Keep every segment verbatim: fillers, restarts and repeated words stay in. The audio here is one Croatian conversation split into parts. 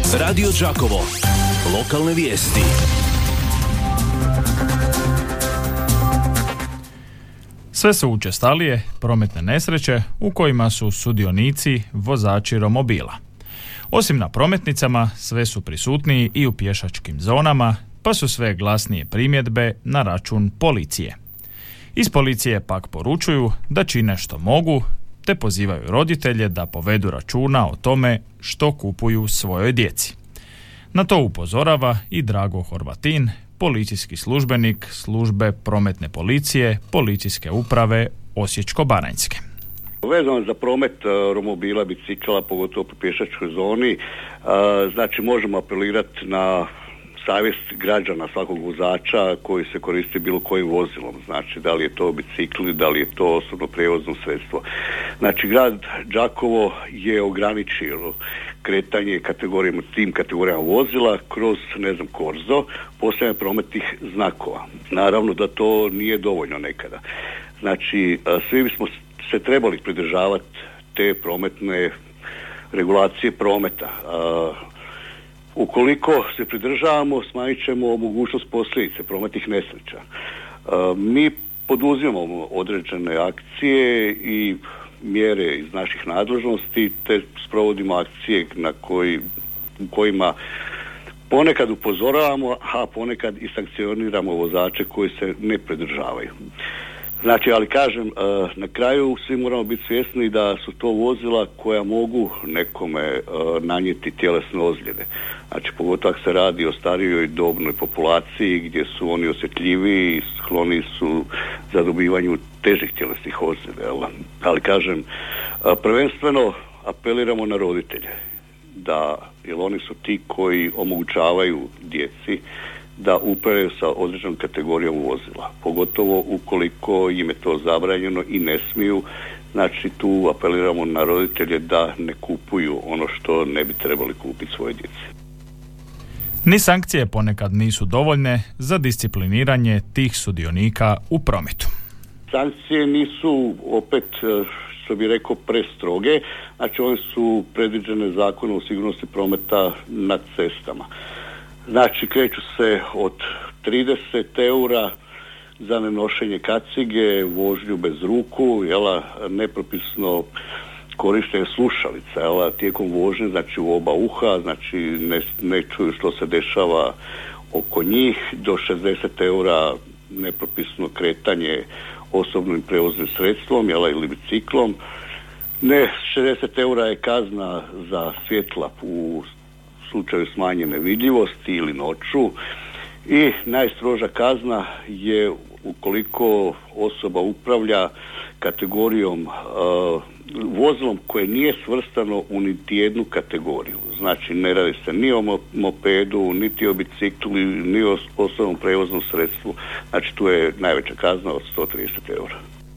Radio Đakovo. Lokalne vijesti. Sve su učestalije prometne nesreće u kojima su sudionici vozači romobila. Osim na prometnicama, sve su prisutniji i u pješačkim zonama, pa su sve glasnije primjedbe na račun policije. Iz policije pak poručuju da čine što mogu, te pozivaju roditelje da povedu računa o tome što kupuju svojoj djeci. Na to upozorava i Drago Horvatin, policijski službenik službe prometne policije Policijske uprave Osječko-baranjske. Vezano za promet romobila, bicikla, pogotovo po pješačkoj zoni, znači možemo apelirati na savjest građana, svakog vozača koji se koristi bilo kojim vozilom, znači da li je to bicikl, da li je to osobno prijevozno sredstvo. Znači grad Đakovo je ograničio kretanje kategorijama, tim kategorijama vozila kroz, ne znam, korzo, postavljanje prometnih znakova. Naravno da to nije dovoljno nekada. Znači, svi bismo se trebali pridržavati te prometne regulacije prometa. Ukoliko se pridržavamo, smanjit ćemo mogućnost posljedice prometnih nesreća. Mi poduzimamo određene akcije i mjere iz naših nadležnosti, te sprovodimo akcije na koji, u kojima ponekad upozoravamo, a ponekad i sankcioniramo vozače koji se ne pridržavaju. Znači, ali kažem, na kraju svi moramo biti svjesni da su to vozila koja mogu nekome nanijeti tjelesne ozljede. Znači, pogotovo ako se radi o starijoj dobnoj populaciji gdje su oni osjetljiviji i skloni su za dobivanju težih tjelesnih ozljeda. Ali kažem, prvenstveno apeliramo na roditelje, da, jer oni su ti koji omogućavaju djeci da upravljaju sa određenom kategorijom vozila, pogotovo ukoliko im je to zabranjeno i ne smiju. Znači, tu apeliramo na roditelje da ne kupuju ono što ne bi trebali kupiti svoje djeci. Ni sankcije ponekad nisu dovoljne za discipliniranje tih sudionika u prometu. Sankcije nisu, opet, što bi rekao, prestroge. Znači, one su predviđene Zakonom o sigurnosti prometa na cestama. Znači, kreću se od trideset eura za nenošenje kacige, vožnju bez ruku, jela, nepropisno korištenje slušalica, jela, tijekom vožnje, znači u oba uha, znači ne, ne čuju što se dešava oko njih, do šezdeset eura nepropisno kretanje osobnim prevoznim sredstvom, jela, ili biciklom. Ne, šezdeset eura je kazna za svjetla u slučaju smanjene vidljivosti ili noću, i najstroža kazna je ukoliko osoba upravlja kategorijom uh, vozilom koje nije svrstano u niti jednu kategoriju. Znači, ne radi se ni o mopedu, niti o biciklu, ni o osobnom prevoznom sredstvu. Znači, tu je najveća kazna od sto trideset eura.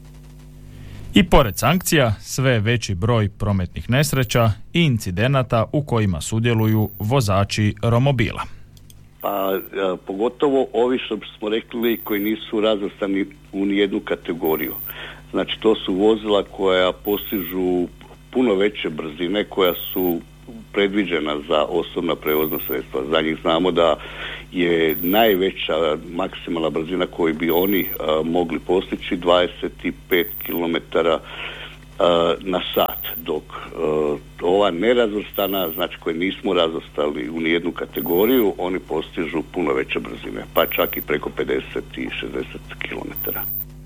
I pored sankcija, sve veći broj prometnih nesreća i incidenata u kojima sudjeluju vozači romobila. Pa a, pogotovo ovi što smo rekli koji nisu razvrstani u nijednu kategoriju. Znači, to su vozila koja postižu puno veće brzine, koja su predviđena za osobna prevozna sredstva. Za njih znamo da je najveća maksimalna brzina koju bi oni a, mogli postići dvadeset pet kilometara na sat, dok a, ova nerazvrstana, znači koje nismo razvrstali u nijednu kategoriju, oni postižu puno veće brzine, pa čak i preko pedeset i šezdeset kilometara.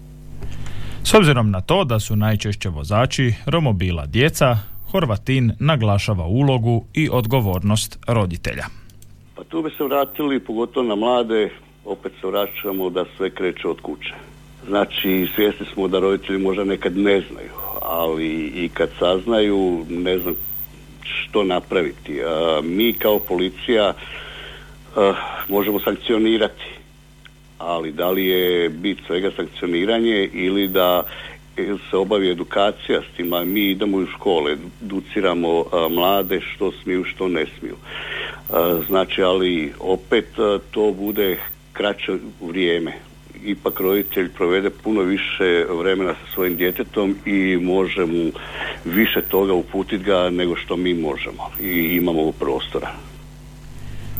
S obzirom na to da su najčešće vozači romobila djeca, Horvatin naglašava ulogu i odgovornost roditelja. Pa tu bi se vratili pogotovo na mlade, opet se vraćamo da sve kreće od kuće. Znači, svjesni smo da roditelji možda nekad ne znaju, ali i kad saznaju, ne znam što napraviti. A, mi kao policija a, možemo sankcionirati, ali da li je bit svega sankcioniranje ili da se obavi edukacija s tim, a mi idemo u škole, educiramo a, mlade što smiju, što ne smiju. A, znači, ali opet a, to bude kraće vrijeme. Ipak roditelj provede puno više vremena sa svojim djetetom i može mu više toga uputiti ga nego što mi možemo i imamo prostora.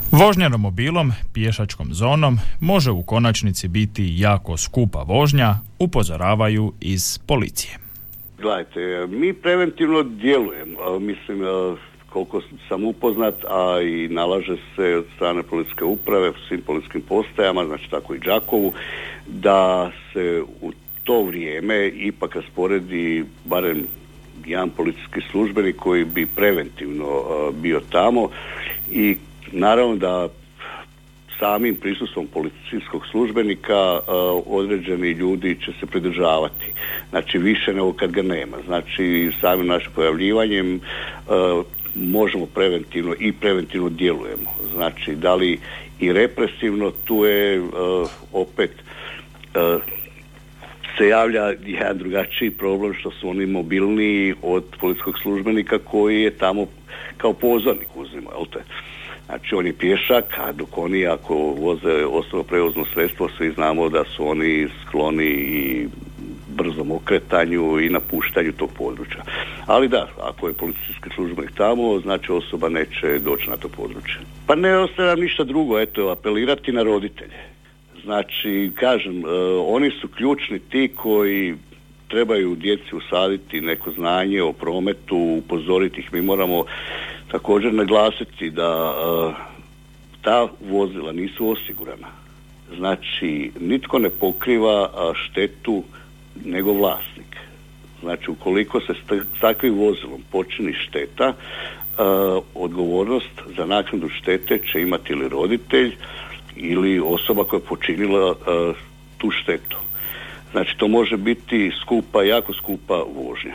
Vožnja romobilom, pješačkom zonom može u konačnici biti jako skupa vožnja, upozoravaju iz policije. Gledajte, mi preventivno djelujemo, mislim koliko sam upoznat, a i nalaže se od strane policijske uprave u svim policijskim postajama, znači tako i Đakovu, da se u to vrijeme ipak rasporedi barem jedan policijski službenik koji bi preventivno uh, bio tamo i naravno da samim prisustvom policijskog službenika uh, određeni ljudi će se pridržavati. Znači više nego kad ga nema. Znači samim našim pojavljivanjem uh, možemo preventivno i preventivno djelujemo. Znači da li i represivno, tu je uh, opet uh, se javlja jedan drugačiji problem što su oni mobilniji od policijskog službenika koji je tamo kao pozornik uzima, jel te? Znači on je pješak, a dok oni ako voze osnovno prevozno sredstvo, svi znamo da su oni skloni i brzom okretanju i napuštanju tog područja. Ali da, ako je policijski službenik tamo, znači osoba neće doći na to područje. Pa ne ostaje nam ništa drugo, eto, apelirati na roditelje. Znači, kažem, uh, oni su ključni ti koji trebaju djeci usaditi neko znanje o prometu, upozoriti ih. Mi moramo također naglasiti da uh, ta vozila nisu osigurana. Znači, nitko ne pokriva uh, štetu nego vlasnik. Znači, ukoliko se s takvim vozilom počini šteta, uh, odgovornost za naknadu štete će imati ili roditelj ili osoba koja je počinila uh, tu štetu. Znači, to može biti skupa, jako skupa vožnja.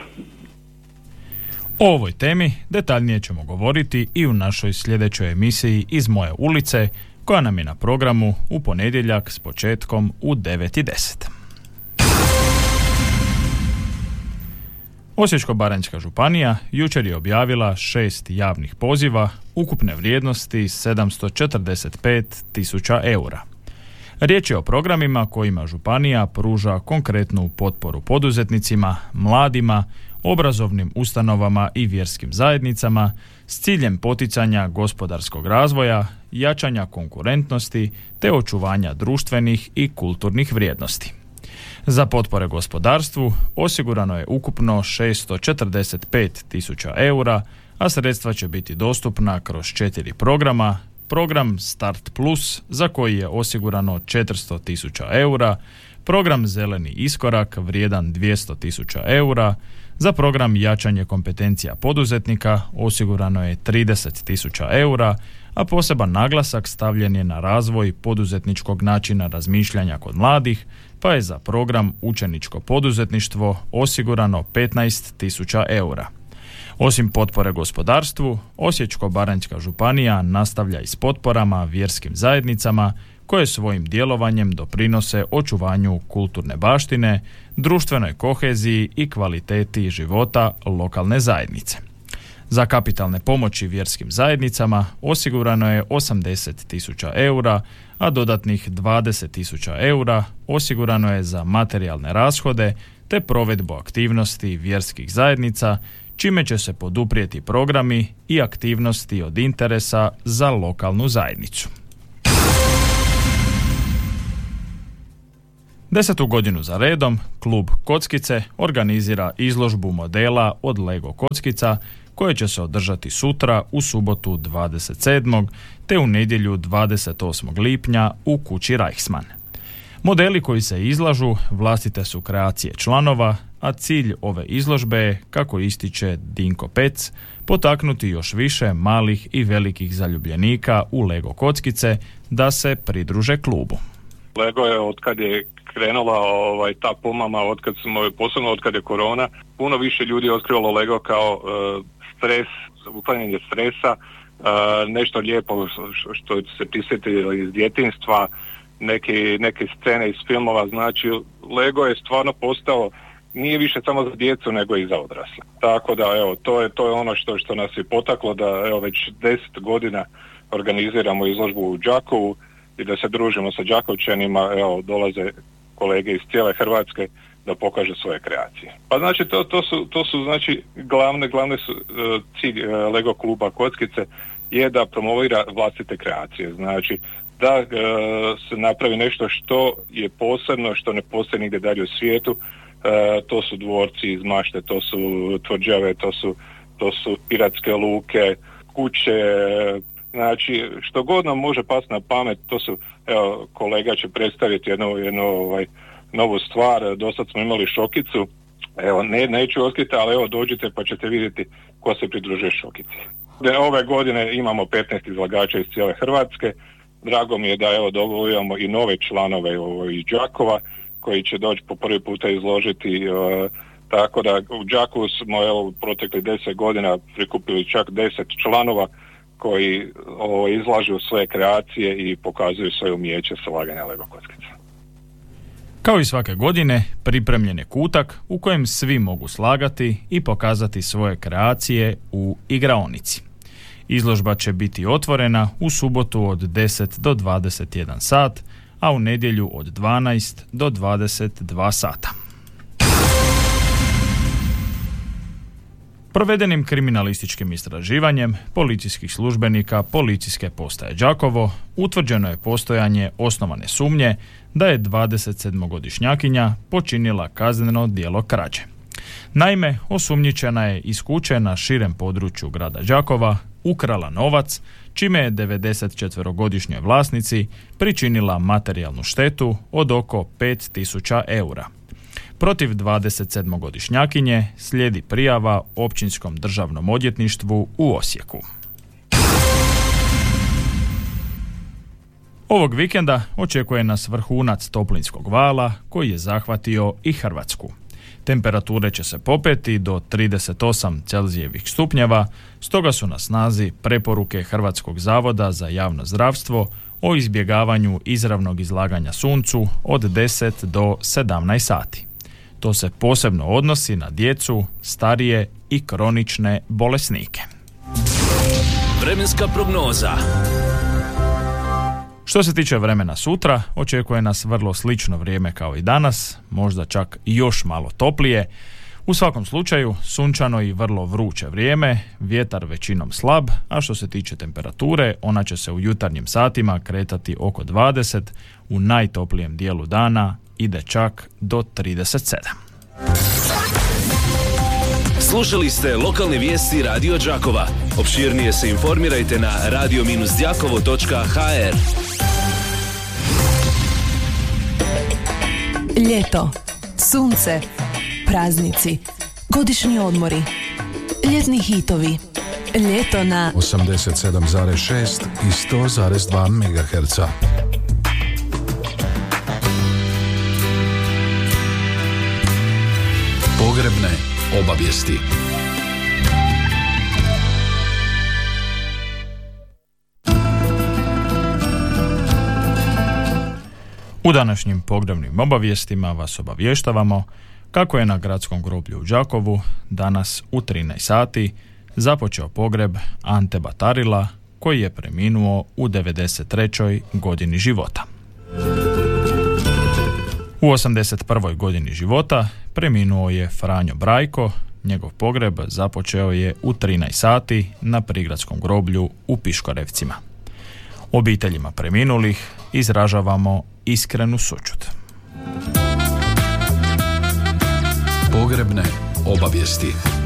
O ovoj temi detaljnije ćemo govoriti i u našoj sljedećoj emisiji Iz moje ulice, koja nam je na programu u ponedjeljak s početkom u devet i deset. Osječko-baranjska županija jučer je objavila šest javnih poziva ukupne vrijednosti sedamsto četrdeset pet tisuća eura. Riječ je o programima kojima županija pruža konkretnu potporu poduzetnicima, mladima, obrazovnim ustanovama i vjerskim zajednicama s ciljem poticanja gospodarskog razvoja, jačanja konkurentnosti te očuvanja društvenih i kulturnih vrijednosti. Za potpore gospodarstvu osigurano je ukupno šeststo četrdeset pet tisuća eura, a sredstva će biti dostupna kroz četiri programa. Program Start Plus, za koji je osigurano četiristo tisuća eura, program Zeleni iskorak vrijedan dvjesto tisuća eura, za program Jačanje kompetencija poduzetnika osigurano je trideset tisuća eura, a poseban naglasak stavljen je na razvoj poduzetničkog načina razmišljanja kod mladih, pa je za program Učeničko poduzetništvo osigurano petnaest tisuća eura. Osim potpore gospodarstvu, Osječko-baranjska županija nastavlja i s potporama vjerskim zajednicama koje svojim djelovanjem doprinose očuvanju kulturne baštine, društvenoj koheziji i kvaliteti života lokalne zajednice. Za kapitalne pomoći vjerskim zajednicama osigurano je osamdeset tisuća eura, a dodatnih dvadeset tisuća eura osigurano je za materijalne rashode te provedbu aktivnosti vjerskih zajednica, čime će se poduprijeti programi i aktivnosti od interesa za lokalnu zajednicu. Desetu godinu za redom, klub Kockice organizira izložbu modela od Lego kockica koje će se održati sutra u subotu dvadeset sedmog te u nedjelju dvadeset osmog lipnja u kući Reichsmann. Modeli koji se izlažu vlastite su kreacije članova, a cilj ove izložbe je, kako ističe Dinko Pec, potaknuti još više malih i velikih zaljubljenika u Lego kockice da se pridruže klubu. Lego je od kad je krenula ovaj, ta pomama, od kad smo, posebno od kad je korona, puno više ljudi je otkrivalo Lego kao uh, stres, uklanjanje stresa, uh, nešto lijepo što, što se prisjetilo iz djetinjstva, neke, neke scene iz filmova. Znači Lego je stvarno postao, nije više samo za djecu nego i za odrasle. Tako da evo, to je, to je ono što, što nas je potaklo da evo već deset godina organiziramo izložbu u Đakovu i da se družimo sa Đakovčanima. Evo, dolaze kolege iz cijele Hrvatske da pokaže svoje kreacije. Pa znači to, to su, to su znači glavne, glavne su uh, cilj uh, Lego kluba Kockice je da promovira vlastite kreacije. Znači da uh, se napravi nešto što je posebno, što ne postoji nigdje dalje u svijetu. Uh, to su dvorci iz mašte, to su tvrđave, to su, to su piratske luke, kuće, znači što god nam može pasti na pamet, to su, evo kolega će predstaviti jednu, jednu ovaj, novu stvar, dosad smo imali šokicu, evo ne, neću otkriti, ali evo dođite pa ćete vidjeti ko se pridružuje šokici. Ove godine imamo petnaest izlagača iz cijele Hrvatske, drago mi je da evo dobivamo i nove članove ovo, iz Đakova koji će doći po prvi puta izložiti, uh, tako da u Đakovu smo evo protekli deset godina prikupili čak deset članova koji ovo, izlažu svoje kreacije i pokazuju svoje umijeće slaganja Lego kockica. Kao i svake godine, pripremljen je kutak u kojem svi mogu slagati i pokazati svoje kreacije u igraonici. Izložba će biti otvorena u subotu od deset do dvadeset jedan sat, a u nedjelju od dvanaest do dvadeset dva sata. Provedenim kriminalističkim istraživanjem policijskih službenika Policijske postaje Đakovo utvrđeno je postojanje osnovane sumnje da je dvadesetsedmogodišnjakinja počinila kazneno djelo krađe. Naime, osumnjičena je iz kuće na širem području grada Đakova ukrala novac, čime je devedesetčetverogodišnjoj vlasnici pričinila materijalnu štetu od oko pet tisuća eura. Protiv dvadesetsedmogodišnjakinje slijedi prijava Općinskom državnom odvjetništvu u Osijeku. Ovog vikenda očekuje nas vrhunac toplinskog vala koji je zahvatio i Hrvatsku. Temperature će se popeti do trideset osam Celzijevih stupnjeva, stoga su na snazi preporuke Hrvatskog zavoda za javno zdravstvo o izbjegavanju izravnog izlaganja suncu od deset do sedamnaest sati. To se posebno odnosi na djecu, starije i kronične bolesnike. Vremenska prognoza. Što se tiče vremena sutra, očekuje nas vrlo slično vrijeme kao i danas, možda čak i još malo toplije. U svakom slučaju, sunčano i vrlo vruće vrijeme, vjetar većinom slab, a što se tiče temperature, ona će se u jutarnjim satima kretati oko dvadeset, u najtoplijem dijelu dana ide čak do trideset sedam. Slušali ste lokalne vijesti Radio Đakova. Opširnije se informirajte na radio dash đakovo točka ha er. Ljeto, sunce, praznici, godišnji odmori, ljetni hitovi, ljeto na osamdeset sedam zarez šest i sto zarez dva megaherca. Pogrebne obavijesti. U današnjim pogrebnim obavijestima vas obavještavamo kako je na gradskom groblju u Đakovu danas u trinaest sati započeo pogreb Ante Batarila koji je preminuo u devedeset trećoj godini života. U osamdeset prvoj godini života preminuo je Franjo Brajko, njegov pogreb započeo je u trinaest sati na prigradskom groblju u Piškorevcima. Obiteljima preminulih izražavamo iskrenu sućut. Pogrebne obavijesti.